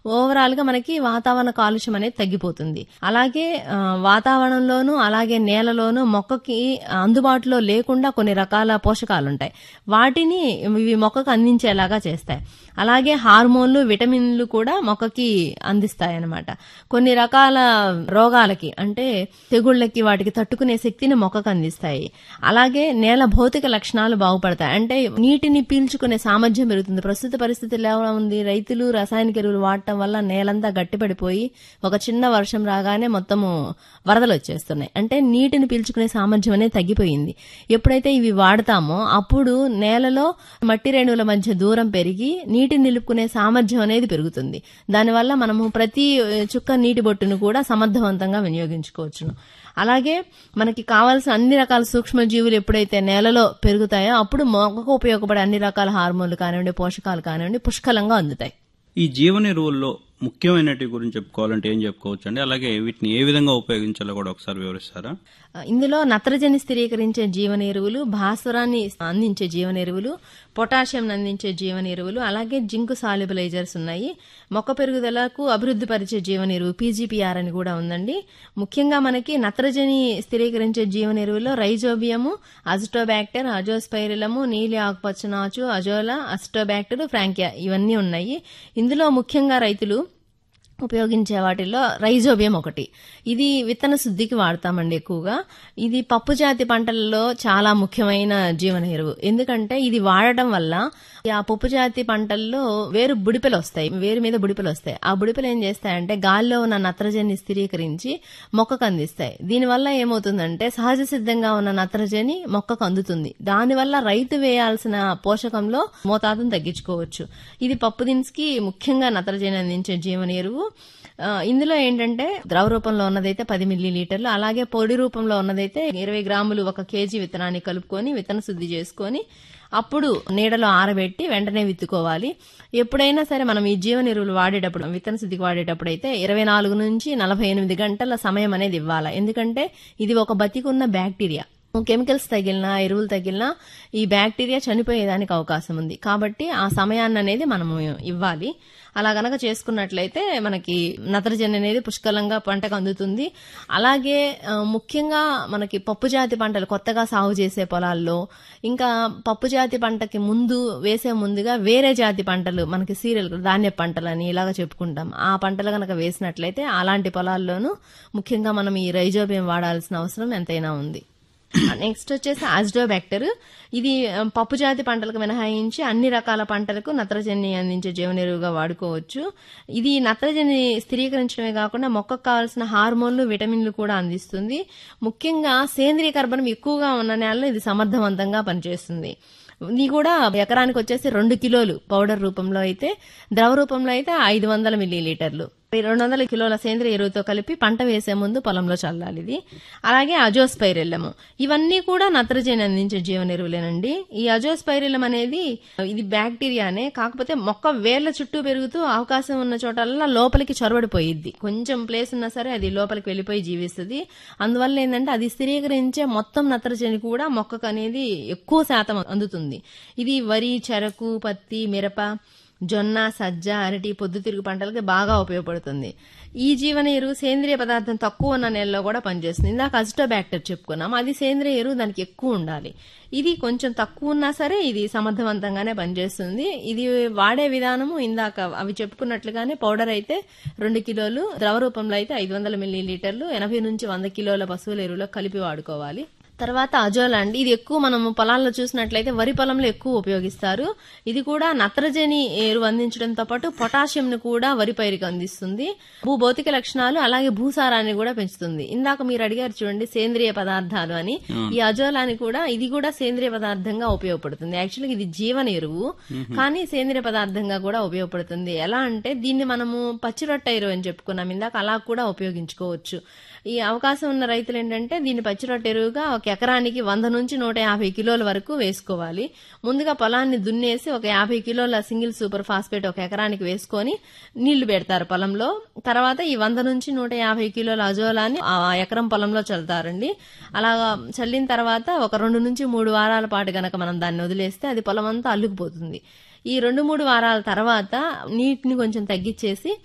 Overall గా మనకి వాతావరణ కాలుష్యం అనేది తగ్గిపోతుంది. అలాగే వాతావరణంలోనూ అలాగే నేలలోనూ మొక్కకి అందుబాటులో లేకుండా కొన్ని రకాల పోషకాలుంటాయి. వాటిని ఇవి మొక్కకు అందించేలాగా చేస్తాయి. అలాగే హార్మోన్లు, విటమిన్లు కూడా మొక్కకి అందిస్తాయి అన్నమాట. కొన్ని రకాల రోగాలకి అంటే తెగుళ్లకి వాటికి తట్టుకునే శక్తిని మొక్కకు అందిస్తాయి. అలాగే నేల భౌతిక లక్షణాలు బాగుపడతాయి. అంటే నీటిని పీల్చుకునే సామర్థ్యం పెరుగుతుంది. ప్రస్తుత పరిస్థితుల్లో ఎలా ఉంది, రైతులు రసాయనిక ఎరువులు వాడటం వల్ల నేలంతా గట్టిపడిపోయి ఒక చిన్న వర్షం రాగానే మొత్తము వరదలు వచ్చేస్తున్నాయి. అంటే నీటిని పీల్చుకునే సామర్థ్యం అనేది తగ్గిపోయింది. ఎప్పుడైతే ఇవి వాడతామో అప్పుడు నేలలో మట్టి రేణువుల మధ్య దూరం పెరిగి నీటిని నిలుపుకునే సామర్థ్యం అనేది పెరుగుతుంది. దానివల్ల మనము ప్రతి చుక్క నీటి బొట్టును కూడా సమర్థవంతంగా వినియోగించుకోవచ్చును. అలాగే మనకి కావాల్సిన అన్ని రకాల సూక్ష్మజీవులు ఎప్పుడైతే నేలలో పెరుగుతాయో అప్పుడు మొక్కకు ఉపయోగపడే అన్ని రకాల హార్మోన్లు కానివ్వండి, పోషకాలు కానివ్వండి పుష్కలంగా అందుతాయి. ఈ జీవన ఎరువుల్లో ముఖ్యమైనటి గురించి చెప్పుకోవాలంటే ఏం చెప్పుకోవచ్చు అండి? అలాగే వీటిని ఏ విధంగా ఉపయోగించాలో కూడా ఒకసారి వివరిస్తారా? ఇందులో నత్రజని స్థిరీకరించే జీవన ఎరువులు, భాస్వరాన్ని అందించే జీవన ఎరువులు, పొటాషియం అందించే జీవన ఎరువులు, అలాగే జింక్ సాల్యుబలైజర్స్ ఉన్నాయి. మొక్క పెరుగుదలకు అభివృద్ధి పరిచే జీవన ఎరువు పీజీపీఆర్ అని కూడా ఉందండి. ముఖ్యంగా మనకి నత్రజని స్థిరీకరించే జీవన ఎరువులో రైజోబియము, అజిటోబాక్టర్, అజోస్పైరిలము, నీలి ఆకుపచ్చ నాచు, అజోలా, అజిటోబాక్టర్, ఫ్రాంకియా ఇవన్నీ ఉన్నాయి. ఇందులో ముఖ్యంగా రైతులు ఉపయోగించే వాటిల్లో రైజోబియం ఒకటి. ఇది విత్తన శుద్ధికి వాడతామండి ఎక్కువగా. ఇది పప్పు జాతి పంటలలో చాలా ముఖ్యమైన జీవన ఎరువు. ఎందుకంటే ఇది వాడటం వల్ల ఆ పప్పు జాతి పంటల్లో బుడిపెలు వస్తాయి, వేరు మీద బుడిపెలు వస్తాయి. ఆ బుడిపెలు ఏం చేస్తాయంటే గాలిలో ఉన్న నత్రజని స్థిరీకరించి మొక్కకు అందిస్తాయి. దీనివల్ల ఏమవుతుందంటే సహజ సిద్ధంగా ఉన్న నత్రజని మొక్కకు అందుతుంది. దానివల్ల రైతు వేయాల్సిన పోషకంలో మోతాదును తగ్గించుకోవచ్చు. ఇది పప్పు దినుసుకి ముఖ్యంగా నత్రజని అందించే జీవన ఎరువు. ఇందులో ఏంటంటే ద్రవ రూపంలో ఉన్నదైతే 10 మిల్లీలీటర్లు, అలాగే పొడి రూపంలో ఉన్నదైతే 20 గ్రాములు 1 కేజీ విత్తనాన్ని కలుపుకొని విత్తన శుద్ధి చేసుకొని అప్పుడు నీడలో ఆరబెట్టి వెంటనే విత్తుకోవాలి. ఎప్పుడైనా సరే మనం ఈ జీవన ఎరువులు వాడేటప్పుడు, విత్తన శుద్ధికి వాడేటప్పుడు అయితే 24 నుంచి 48 గంటల సమయం అనేది ఇవ్వాలి. ఎందుకంటే ఇది ఒక బతికున్న బ్యాక్టీరియా. కెమికల్స్ తగిలినా, ఎరువులు తగిలినా ఈ బ్యాక్టీరియా చనిపోయేదానికి అవకాశం ఉంది. కాబట్టి ఆ సమయాన్ని అనేది మనము ఇవ్వాలి. అలా గనక చేసుకున్నట్లయితే మనకి నత్రజని అనేది పుష్కలంగా పంటకు అందుతుంది. అలాగే ముఖ్యంగా మనకి పప్పు జాతి పంటలు కొత్తగా సాగు చేసే పొలాల్లో, ఇంకా పప్పు జాతి పంటకి వేసే ముందుగా వేరే జాతి పంటలు మనకి సీరియల్ ధాన్య పంటలని ఇలాగ చెప్పుకుంటాం. ఆ పంటలు గనక వేసినట్లయితే అలాంటి పొలాల్లోనూ ముఖ్యంగా మనం ఈ రైజోబియం వాడాల్సిన అవసరం ఎంతైనా ఉంది. నెక్స్ట్ వచ్చేసి అజిటోబాక్టర్. ఇది పప్పు జాతి పంటలకు మినహాయించి అన్ని రకాల పంటలకు నత్రజని అందించే జీవన ఎరువుగా వాడుకోవచ్చు. ఇది నత్రజని స్థిరీకరించడమే కాకుండా మొక్కకు కావాల్సిన హార్మోన్లు, విటమిన్లు కూడా అందిస్తుంది. ముఖ్యంగా సేంద్రియ కర్బనం ఎక్కువగా ఉన్న నేలలో ఇది సమర్థవంతంగా పనిచేస్తుంది. ఇది కూడా ఎకరానికి వచ్చేసి 2 కిలోలు పౌడర్ రూపంలో అయితే, ద్రవ రూపంలో అయితే 500 మిల్లీలీటర్లు 200 కిలోల సేంద్రియ ఎరువుతో కలిపి పంట వేసే ముందు పొలంలో చల్లాలి ఇది. అలాగే అజోస్పైరిల్లము, ఇవన్నీ కూడా నత్రజని అందించే జీవన ఎరువులేనండి. ఈ అజోస్పైరిల్లం అనేది ఇది బ్యాక్టీరియానే, కాకపోతే మొక్క వేర్ల చుట్టూ పెరుగుతూ అవకాశం ఉన్న చోటల్లా లోపలికి చొరబడిపోయిద్ది. కొంచెం ప్లేస్ ఉన్నా సరే అది లోపలికి వెళ్లిపోయి జీవిస్తుంది. అందువల్ల ఏంటంటే అది స్థిరీకరించే మొత్తం నత్రజని కూడా మొక్కకు అనేది ఎక్కువ శాతం అందుతుంది. ఇది వరి, చెరకు, పత్తి, మిరప, జొన్న, సజ్జ, అరటి, పొద్దుతిరుగు పంటలకి బాగా ఉపయోగపడుతుంది. ఈ జీవన ఎరువు సేంద్రియ పదార్థం తక్కువ ఉన్న నేలలో కూడా పనిచేస్తుంది. ఇందాక అజిటోబాక్టర్ చెప్పుకున్నాం, అది సేంద్రియ ఎరువు, దానికి ఎక్కువ ఉండాలి. ఇది కొంచెం తక్కువ ఉన్నా సరే ఇది సమర్థవంతంగానే పనిచేస్తుంది. ఇది వాడే విధానము ఇందాక అవి చెప్పుకున్నట్లుగానే పౌడర్ అయితే 2 కిలోలు, ద్రవ రూపంలో అయితే 500 మిల్లీలీటర్లు 80 నుంచి 100 కిలోల పశువుల ఎరువులో కలిపి వాడుకోవాలి. తర్వాత అజోలా అండి, ఇది ఎక్కువ మనము పొలాల్లో చూసినట్లయితే వరి పొలంలో ఎక్కువ ఉపయోగిస్తారు. ఇది కూడా నత్రజని ఎరువు అందించడంతో పాటు పొటాషియం ను కూడా వరి పైరుకి అందిస్తుంది. భూభౌతిక లక్షణాలు అలాగే భూసారాన్ని కూడా పెంచుతుంది. ఇందాక మీరు అడిగారు చూడండి సేంద్రియ పదార్థాలు అని, ఈ అజోలాని కూడా ఇది కూడా సేంద్రియ పదార్థంగా ఉపయోగపడుతుంది. యాక్చువల్గా ఇది జీవన ఎరువు కానీ సేంద్రియ పదార్థంగా కూడా ఉపయోగపడుతుంది. ఎలా అంటే దీన్ని మనము పచ్చిరొట్ట ఎరువు అని చెప్పుకున్నాం ఇందాక, అలా కూడా ఉపయోగించుకోవచ్చు. ఈ అవకాశం ఉన్న రైతులు ఏంటంటే దీన్ని పచ్చిరొట్ట ఎరువుగా ఒక ఎకరానికి 100 నుంచి 150 కిలోల వరకు వేసుకోవాలి. ముందుగా పొలాన్ని దున్నేసి ఒక 50 కిలోల సింగిల్ సూపర్ ఫాస్ఫేట్ ఒక ఎకరానికి వేసుకొని నీళ్లు పెడతారు పొలంలో. తర్వాత ఈ 100 నుంచి 150 కిలోల అజోలాని ఆ ఎకరం పొలంలో చల్లుతారండి. అలా చల్లిన తర్వాత ఒక 2 నుంచి 3 వారాల పాటు గనక మనం దాన్ని వదిలేస్తే అది పొలం అంతా అల్లుకుపోతుంది. ఈ 2-3 వారాల తర్వాత నీటిని కొంచెం తగ్గించేసి